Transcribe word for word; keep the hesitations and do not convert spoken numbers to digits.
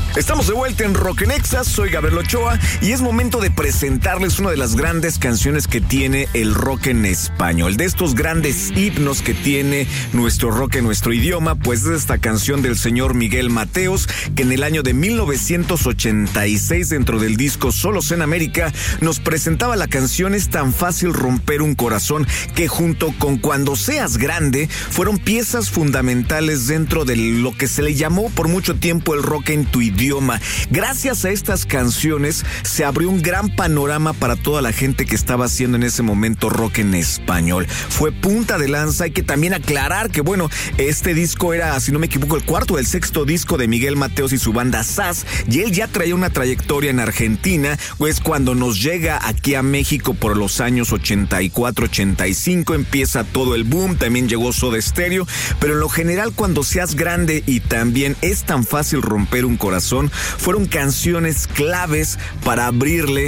Estamos de vuelta en Rock en Exa, soy Gabriel Ochoa y es momento de presentarles una de las grandes canciones que tiene el rock en español. De estos grandes himnos que tiene nuestro rock en nuestro idioma, pues es esta canción del señor Miguel Mateos, que en el año de mil novecientos ochenta y seis, dentro del disco Solos en América, nos presentaba la canción Es tan fácil romper un corazón, que junto con Cuando seas grande, fueron piezas fundamentales dentro de lo que se le llamó por mucho tiempo el rock en tu idioma. Idioma. Gracias a estas canciones se abrió un gran panorama para toda la gente que estaba haciendo en ese momento rock en español. Fue punta de lanza. Hay que también aclarar que, bueno, este disco era, si no me equivoco, el cuarto o el sexto disco de Miguel Mateos y su banda S A S, y él ya traía una trayectoria en Argentina, pues cuando nos llega aquí a México por los años ochenta y cuatro, ochenta y cinco, empieza todo el boom. También llegó Soda Stereo, pero en lo general, Cuando seas grande y también Es tan fácil romper un corazón fueron canciones claves para abrirle